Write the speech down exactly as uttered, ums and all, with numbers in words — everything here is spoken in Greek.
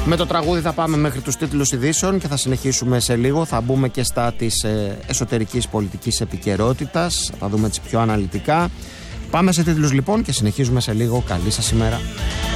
Με το τραγούδι θα πάμε μέχρι τους τίτλους ειδήσεων και θα συνεχίσουμε σε λίγο. Θα μπούμε και στα της ε, εσωτερικής πολιτικής επικαιρότητας. Θα δούμε έτσι πιο αναλυτικά. Πάμε σε τίτλους λοιπόν και συνεχίζουμε σε λίγο. Καλή σας ημέρα.